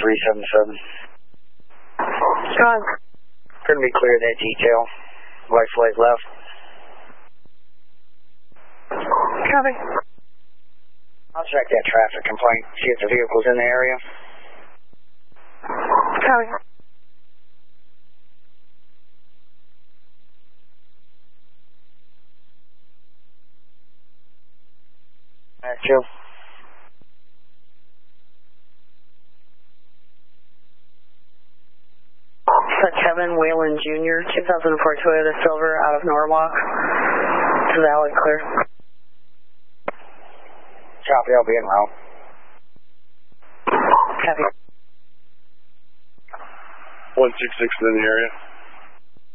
377. John. Couldn't be clear of that detail. White flag left. Copy. I'll check that traffic complaint, see if the vehicle's in the area. Copy. Alright, Joe. Kevin Whalen Jr., 2004 Toyota Silver out of Norwalk. To Valley Clear. Copy, I'll be en route. Copy. 166 in the area.